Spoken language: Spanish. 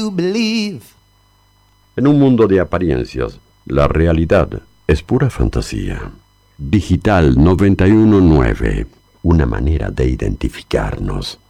you believe. En un mundo de apariencias, la realidad es pura fantasía. Digital 919, una manera de identificarnos.